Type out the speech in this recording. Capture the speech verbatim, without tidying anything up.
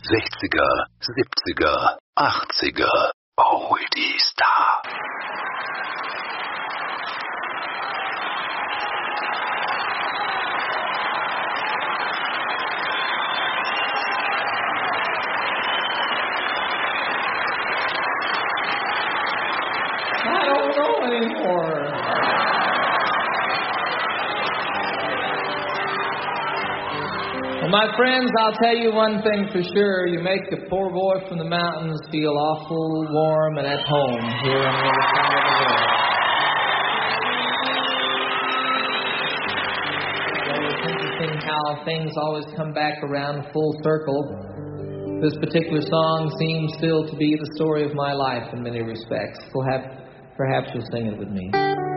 sechziger, siebziger, achtziger, Oldies-Star. I don't know anymore. Well, my friends, I'll tell you one thing for sure. You make the poor boy from the mountains feel awful warm and at home here on the other side of the world. So it's interesting how things always come back around full circle. This particular song seems still to be the story of my life in many respects. Perhaps, perhaps you'll sing it with me.